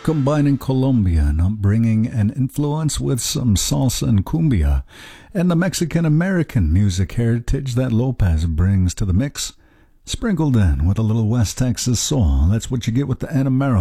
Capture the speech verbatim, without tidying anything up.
combining Colombian upbringing and influence with some salsa and cumbia, and the Mexican-American music heritage that Lopez brings to the mix, sprinkled in with a little West Texas soul. That's what you get with the Anamero